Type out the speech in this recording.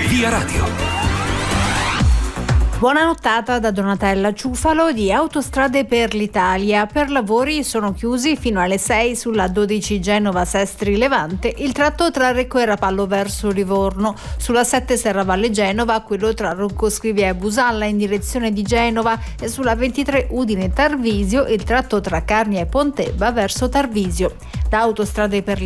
Via Radio. Buona nottata da Donatella Ciufalo di Autostrade per l'Italia. Per lavori sono chiusi fino alle 6 sulla 12 Genova-Sestri Levante il tratto tra Recco e Rapallo verso Livorno, sulla 7 Serravalle Genova quello tra Roccoscrivia e Busalla in direzione di Genova e sulla 23 Udine Tarvisio il tratto tra Carnia e Pontebba verso Tarvisio. Da Autostrade per